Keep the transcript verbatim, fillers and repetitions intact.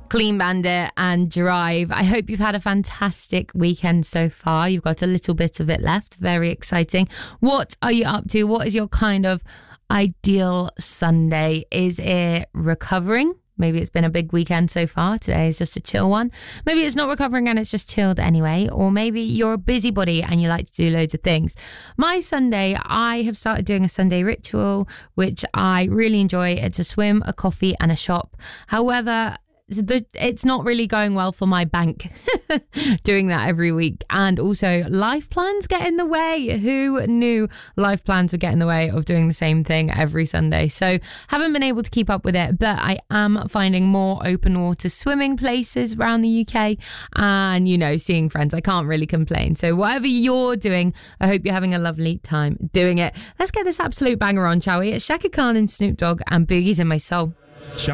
Clean Bandit and Drive. I hope you've had a fantastic weekend so far. You've got a little bit of it left. Very exciting. What are you up to? What is your kind of ideal Sunday? Is it recovering? Maybe it's been a big weekend so far. Today is just a chill one. Maybe it's not recovering and it's just chilled anyway. Or maybe you're a busybody and you like to do loads of things. My Sunday, I have started doing a Sunday ritual, which I really enjoy. It's a swim, a coffee and a shop. However, The, it's not really going well for my bank doing that every week. And also life plans get in the way. Who knew life plans would get in the way of doing the same thing every Sunday? So haven't been able to keep up with it, but I am finding more open water swimming places around the U K and, you know, seeing friends. I can't really complain. So whatever you're doing, I hope you're having a lovely time doing it. Let's get this absolute banger on, shall we? It's Shaka Khan and Snoop Dogg and Boogie's in My Soul.